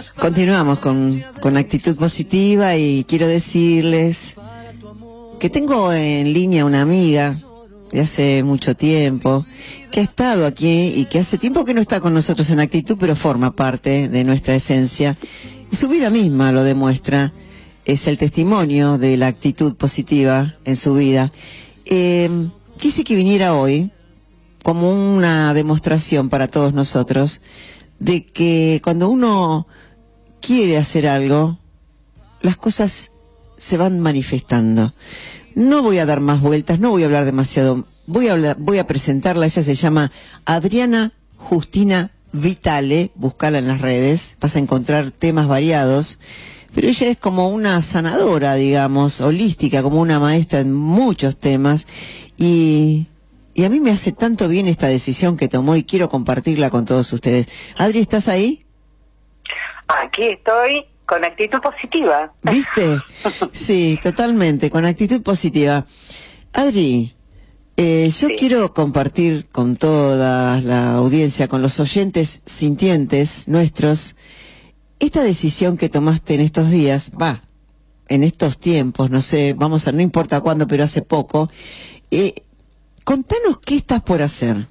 Continuamos con actitud positiva y quiero decirles que tengo en línea una amiga de hace mucho tiempo que ha estado aquí y que hace tiempo que no está con nosotros en actitud, pero forma parte de nuestra esencia y su vida misma lo demuestra. Es el testimonio de la actitud positiva en su vida. Quise que viniera hoy como una demostración para todos nosotros de que cuando uno quiere hacer algo, las cosas se van manifestando. No voy a dar más vueltas, no voy a hablar demasiado, voy a presentarla. Ella se llama Adriana Justina Vitale, búscala en las redes, vas a encontrar temas variados, pero ella es como una sanadora, digamos, holística, como una maestra en muchos temas, y a mí me hace tanto bien esta decisión que tomó y quiero compartirla con todos ustedes. Adri, ¿estás ahí? Aquí estoy con actitud positiva. ¿Viste? Sí, totalmente, con actitud positiva. Adri, yo quiero compartir con toda la audiencia, con los oyentes sintientes nuestros, esta decisión que tomaste en estos días, en estos tiempos, no sé, no importa cuándo, pero hace poco. Contanos qué estás por hacer.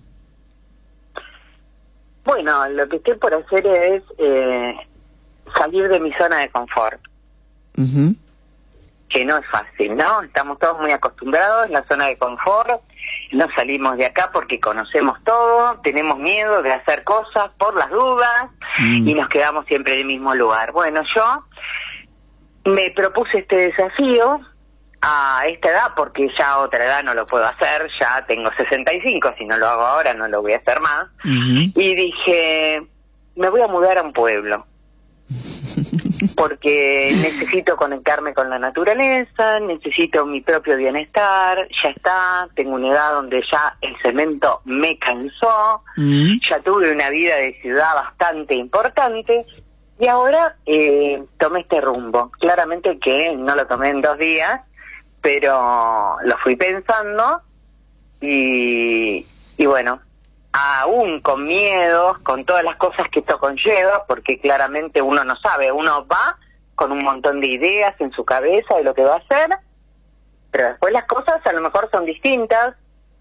Bueno, lo que estoy por hacer es salir de mi zona de confort. Que no es fácil, ¿no? Estamos todos muy acostumbrados en la zona de confort, no salimos de acá porque conocemos todo, tenemos miedo de hacer cosas por las dudas y nos quedamos siempre en el mismo lugar. Bueno, yo me propuse este desafío a esta edad, porque ya a otra edad no lo puedo hacer, ya tengo 65, si no lo hago ahora no lo voy a hacer más, y dije, me voy a mudar a un pueblo, porque necesito conectarme con la naturaleza, necesito mi propio bienestar, ya está, tengo una edad donde ya el cemento me cansó, ya tuve una vida de ciudad bastante importante, y ahora tomé este rumbo. Claramente que no lo tomé en 2 días, pero lo fui pensando y bueno, aún con miedos, con todas las cosas que esto conlleva, porque claramente uno no sabe, uno va con un montón de ideas en su cabeza de lo que va a hacer, pero después las cosas a lo mejor son distintas,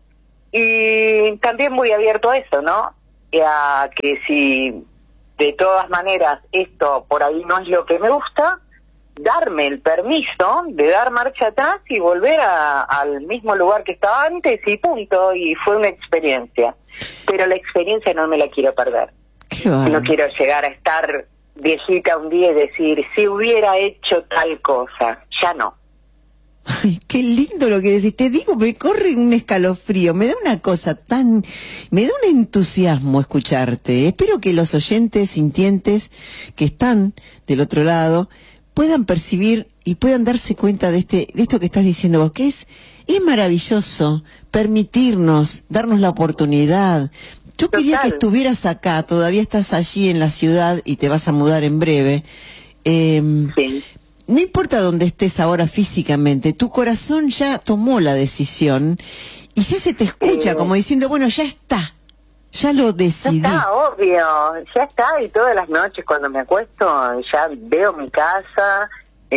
y también muy abierto a eso, ¿no? A que si de todas maneras esto por ahí no es lo que me gusta, darme el permiso de dar marcha atrás y volver al mismo lugar que estaba antes y punto, y fue una experiencia, pero la experiencia no me la quiero perder. No quiero llegar a estar viejita un día y decir, si hubiera hecho tal cosa, ya no. Ay, qué lindo lo que decís, te digo, me corre un escalofrío, me da una cosa me da un entusiasmo escucharte. Espero que los oyentes sintientes que están del otro lado puedan percibir y puedan darse cuenta de esto que estás diciendo vos, que es maravilloso darnos la oportunidad. Yo quería que estuvieras acá, todavía estás allí en la ciudad y te vas a mudar en breve. Sí. No importa dónde estés ahora físicamente, tu corazón ya tomó la decisión y ya se te escucha como diciendo, bueno, ya está. Ya lo decidí. Ya está, obvio, ya está, y todas las noches cuando me acuesto ya veo mi casa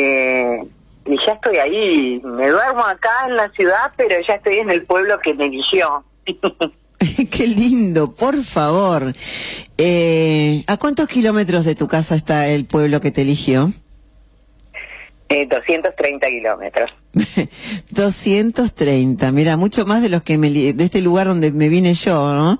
y ya estoy ahí, me duermo acá en la ciudad, pero ya estoy en el pueblo que me eligió. Qué lindo, por favor. ¿A cuántos kilómetros de tu casa está el pueblo que te eligió? 230 kilómetros. 230, mira, mucho más de los que de este lugar donde me vine yo, ¿no?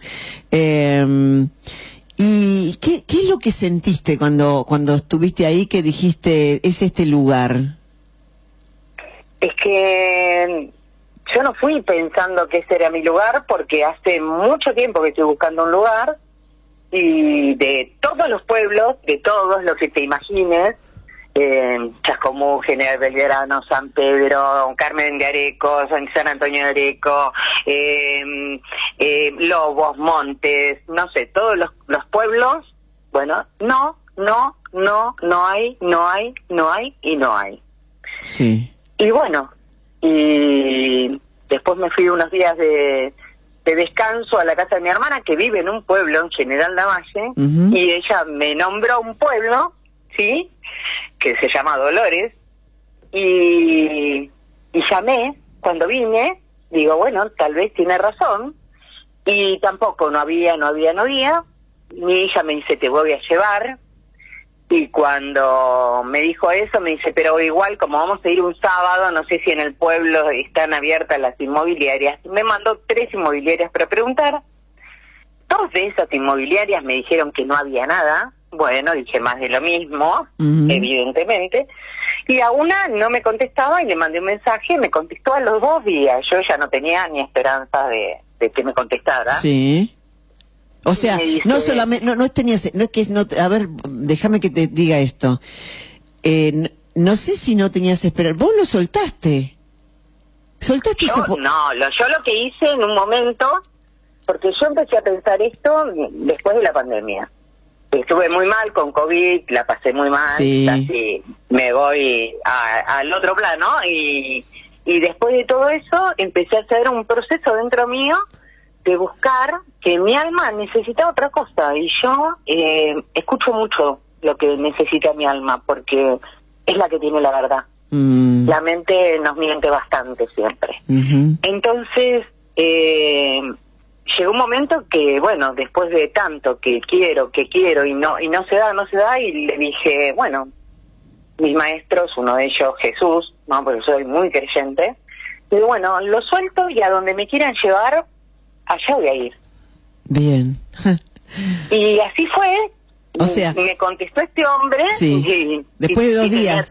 ¿Y qué es lo que sentiste cuando estuviste ahí, que dijiste, es este lugar? Es que yo no fui pensando que ese era mi lugar, porque hace mucho tiempo que estoy buscando un lugar, y de todos los pueblos, de todos los que te imagines, Chascomús, General Belgrano, San Pedro, Carmen de Areco, San Antonio de Areco, Lobos, Montes, no sé, todos los pueblos, bueno, no hay. Sí. Y bueno, y después me fui unos días de descanso a la casa de mi hermana, que vive en un pueblo, en General Lavalle, y ella me nombró un pueblo ¿sí? Que se llama Dolores, y llamé, cuando vine, digo, bueno, tal vez tiene razón, y tampoco, no había. Mi hija me dice, te voy a llevar, y cuando me dijo eso, me dice, pero igual, como vamos a ir un sábado, no sé si en el pueblo están abiertas las inmobiliarias. Me mandó 3 inmobiliarias para preguntar. 2 de esas inmobiliarias me dijeron que no había nada. Bueno, dije más de lo mismo, evidentemente. Y a una no me contestaba y le mandé un mensaje, me contestó a los 2 días. Yo ya no tenía ni esperanza de que me contestara. Sí. O sea, dice, no solamente, no tenías, no es que no, a ver, déjame que te diga esto. No sé si no tenías esperanza. Vos lo soltaste. ¿Soltaste ese yo lo que hice en un momento, porque yo empecé a pensar esto después de la pandemia. Estuve muy mal con COVID, la pasé muy mal, sí. Casi me voy al otro plano, y después de todo eso empecé a hacer un proceso dentro mío de buscar que mi alma necesitaba otra cosa, y yo escucho mucho lo que necesita mi alma, porque es la que tiene la verdad. La mente nos miente bastante siempre. Entonces, llegó un momento que, bueno, después de tanto que quiero, y no se da, y le dije, bueno, mis maestros, uno de ellos Jesús, no, porque soy muy creyente, y bueno, lo suelto y a donde me quieran llevar, allá voy a ir. Bien. Y así fue. O sea, me contestó este hombre. Sí. Después de 2 días.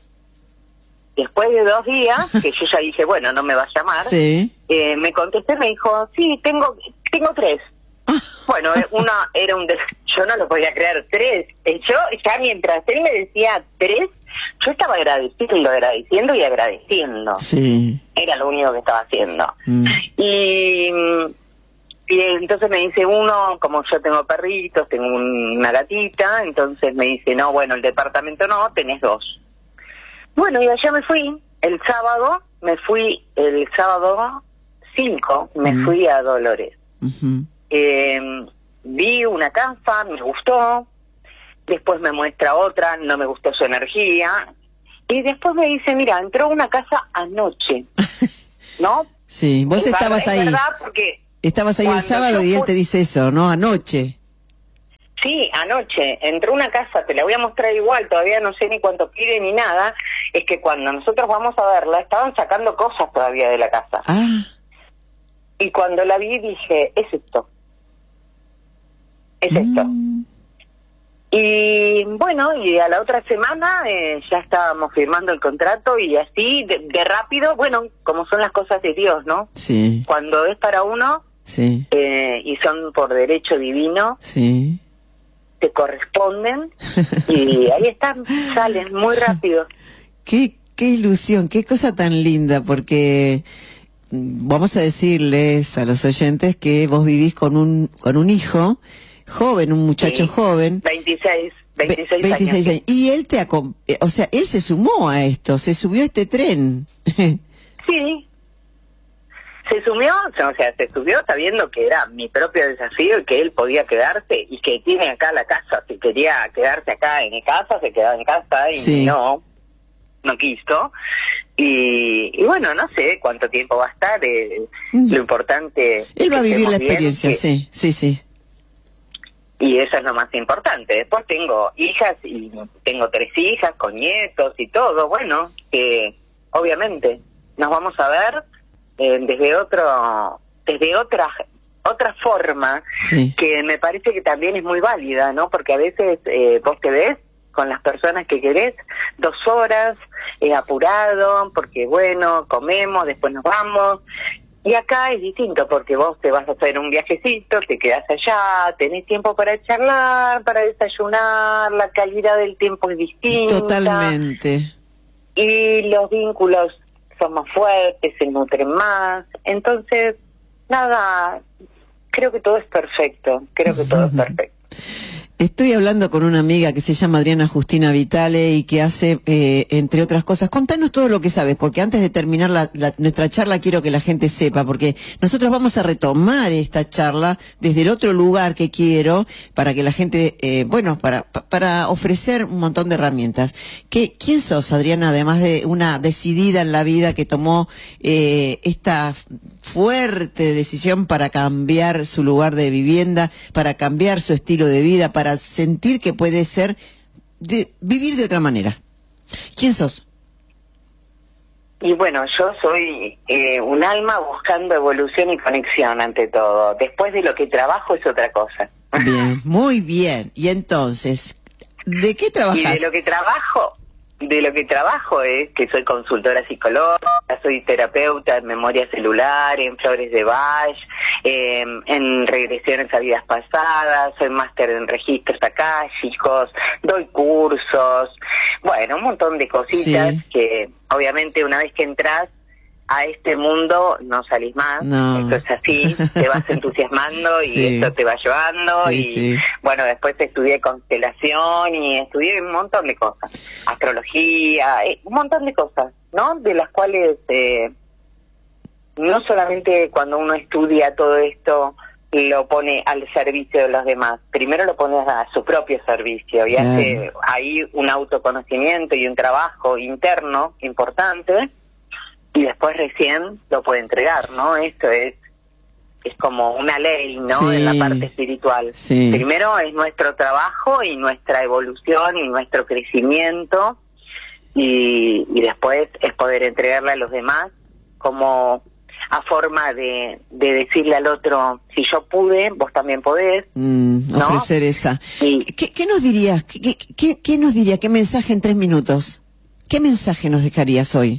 Después de 2 días, que yo ya dije, bueno, no me va a llamar. Sí. Me contestó y me dijo, sí, tengo 3. Bueno, una era yo no lo podía creer, 3. Yo ya mientras él me decía 3, yo estaba agradeciendo y agradeciendo. Sí. Era lo único que estaba haciendo. Y entonces me dice uno, como yo tengo perritos, tengo una gatita, entonces me dice, no, bueno, el departamento no, tenés 2. Bueno, y allá me fui, el sábado 5, me fui a Dolores. Vi una casa, me gustó, después me muestra otra, no me gustó su energía, y después me dice, mira, entró una casa anoche, ¿no? Sí, vos estabas ahí. Verdad, porque estabas ahí el sábado y él te dice eso, ¿no? Anoche. Sí, anoche, entró una casa, te la voy a mostrar igual, todavía no sé ni cuánto pide ni nada, es que cuando nosotros vamos a verla, estaban sacando cosas todavía de la casa. Y cuando la vi dije, es esto. Y bueno, y a la otra semana ya estábamos firmando el contrato, y así, de rápido, bueno, como son las cosas de Dios, ¿no? Sí. Cuando es para uno, sí. Y son por derecho divino, sí. te corresponden, y ahí están, salen muy rápido. Qué ilusión, qué cosa tan linda, porque vamos a decirles a los oyentes que vos vivís con un hijo joven, un muchacho joven. 26 años. Y él o sea, él se sumó a esto, se subió a este tren. Sí. Se subió sabiendo que era mi propio desafío y que él podía quedarse, y que tiene acá la casa. Si quería quedarse acá en mi casa, se quedaba en casa, y no quiso. Y bueno, no sé cuánto tiempo va a estar. Lo importante... Él va a vivir la experiencia, sí. Y eso es lo más importante. Después tengo hijas, y tengo 3 hijas con nietos y todo. Bueno, obviamente nos vamos a ver desde otra forma, que me parece que también es muy válida, ¿no? Porque a veces vos te ves con las personas que querés 2 horas, apurado, porque bueno, comemos, después nos vamos. Y acá es distinto, porque vos te vas a hacer un viajecito, te quedás allá, tenés tiempo para charlar, para desayunar, la calidad del tiempo es distinta. Totalmente. Y los vínculos son más fuertes, se nutren más. Entonces, nada, creo que todo es perfecto, todo es perfecto. Estoy hablando con una amiga que se llama Adriana Justina Vitale y que hace, entre otras cosas, contanos todo lo que sabes, porque antes de terminar nuestra charla quiero que la gente sepa, porque nosotros vamos a retomar esta charla desde el otro lugar que quiero, para que la gente, para ofrecer un montón de herramientas. ¿Quién sos, Adriana, además de una decidida en la vida que tomó esta fuerte decisión para cambiar su lugar de vivienda, para cambiar su estilo de vida, para sentir que puede ser vivir de otra manera? ¿Quién sos? Y bueno, yo soy un alma buscando evolución y conexión ante todo. Después de lo que trabajo es otra cosa. Bien, muy bien. Y entonces, ¿de qué trabajas? Y de lo que trabajo es que soy consultora psicológica, soy terapeuta en memoria celular, en flores de Bach, en regresiones a vidas pasadas, soy máster en registros akáshicos, doy cursos, bueno, un montón de cositas que obviamente una vez que entras a este mundo no salís más, esto es así, te vas entusiasmando y esto te va llevando bueno, después estudié constelación y estudié un montón de cosas, astrología, un montón de cosas, ¿no? De las cuales no solamente cuando uno estudia todo esto lo pone al servicio de los demás, primero lo pone a su propio servicio y hace ahí un autoconocimiento y un trabajo interno importante. Y después recién lo puede entregar, ¿no? Esto es como una ley, ¿no? En la parte espiritual. Primero es nuestro trabajo y nuestra evolución y nuestro crecimiento y después es poder entregarle a los demás como a forma de decirle al otro, si yo pude, vos también podés, ¿no? Ofrecer esa. ¿Qué nos dirías? ¿Qué nos diría? ¿Qué mensaje en 3 minutos? ¿Qué mensaje nos dejarías hoy?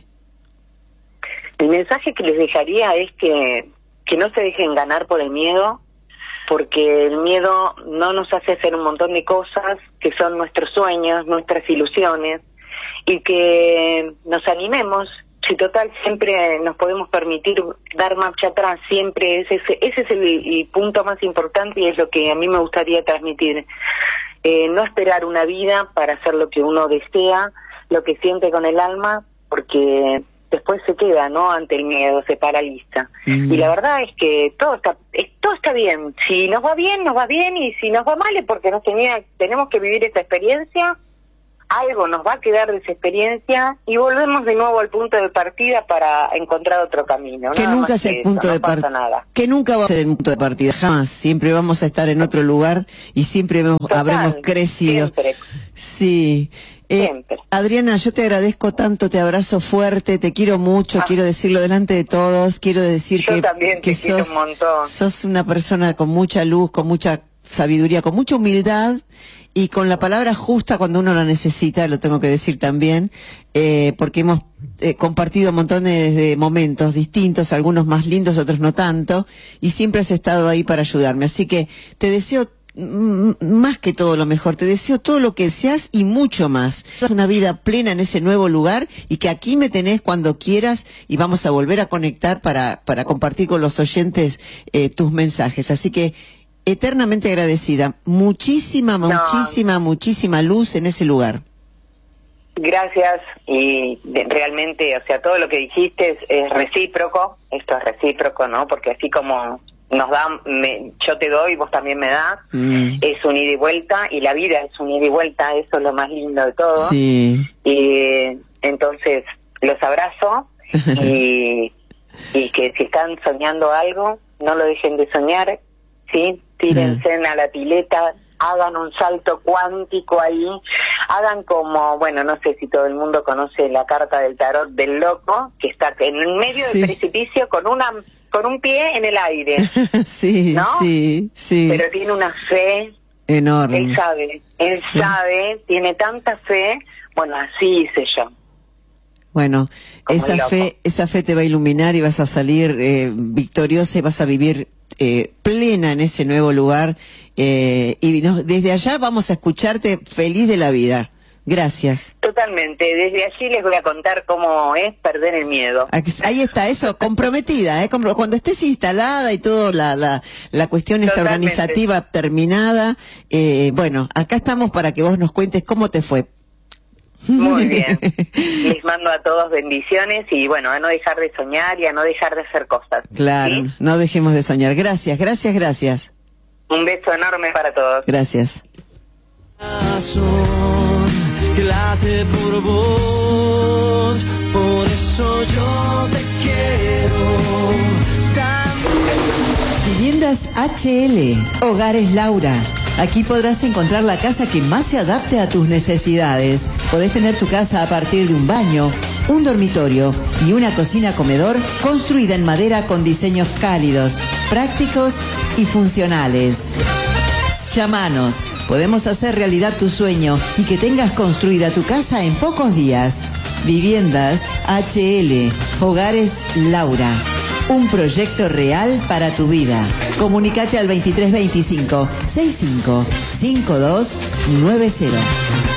El mensaje que les dejaría es que no se dejen ganar por el miedo, porque el miedo no nos hace hacer un montón de cosas que son nuestros sueños, nuestras ilusiones, y que nos animemos. Si total siempre nos podemos permitir dar marcha atrás, siempre ese es el punto más importante y es lo que a mí me gustaría transmitir. No esperar una vida para hacer lo que uno desea, lo que siente con el alma, porque después se queda, ¿no? Ante el miedo, se paraliza. Y la verdad es que todo está bien. Si nos va bien, y si nos va mal es porque tenemos que vivir esta experiencia, algo nos va a quedar de esa experiencia y volvemos de nuevo al punto de partida para encontrar otro camino. Que nunca es el punto de partida. Que nunca va a ser el punto de partida, jamás. Siempre vamos a estar en otro lugar y siempre habremos crecido. Siempre. Sí. Adriana, yo te agradezco tanto, te abrazo fuerte, te quiero mucho, quiero decirlo delante de todos, quiero decir que sos una persona con mucha luz, con mucha sabiduría, con mucha humildad y con la palabra justa cuando uno la necesita, lo tengo que decir también, porque hemos compartido montones de momentos distintos, algunos más lindos, otros no tanto, y siempre has estado ahí para ayudarme, así que te deseo más que todo lo mejor, te deseo todo lo que deseas y mucho más. Una vida plena en ese nuevo lugar y que aquí me tenés cuando quieras y vamos a volver a conectar para compartir con los oyentes tus mensajes. Así que eternamente agradecida. Muchísima luz en ese lugar. Gracias y realmente, o sea, todo lo que dijiste es recíproco, esto es recíproco, ¿no? Porque así como nos dan, yo te doy, vos también me das, es un ida y vuelta, y la vida es un ida y vuelta, eso es lo más lindo de todo. Sí. Y entonces los abrazo y que si están soñando algo, no lo dejen de soñar, ¿sí? Tírense a la pileta, hagan un salto cuántico ahí, hagan como, bueno, no sé si todo el mundo conoce la carta del tarot del loco, que está en medio del precipicio con un pie en el aire. Sí, ¿no? Sí. Pero tiene una fe enorme. Él sabe, tiene tanta fe, bueno, así hice yo. Bueno, esa fe te va a iluminar y vas a salir victoriosa y vas a vivir plena en ese nuevo lugar y desde allá vamos a escucharte feliz de la vida. Gracias. Totalmente. Desde allí les voy a contar cómo es perder el miedo. Ahí está, eso, comprometida, ¿eh? Cuando estés instalada y todo, la cuestión esta organizativa terminada, bueno, acá estamos para que vos nos cuentes cómo te fue. Muy bien. Les mando a todos bendiciones y bueno, a no dejar de soñar y a no dejar de hacer cosas. Claro, ¿sí? No dejemos de soñar. Gracias, gracias, gracias. Un beso enorme para todos. Gracias. Que late por vos, por eso yo te quiero tanto. Viviendas HL, Hogares Laura. Aquí podrás encontrar la casa que más se adapte a tus necesidades. Podés tener tu casa a partir de un baño, un dormitorio y una cocina-comedor construida en madera con diseños cálidos, prácticos y funcionales. Llámanos. Podemos hacer realidad tu sueño y que tengas construida tu casa en pocos días. Viviendas HL, Hogares Laura. Un proyecto real para tu vida. Comunicate al 2325 65 52 90.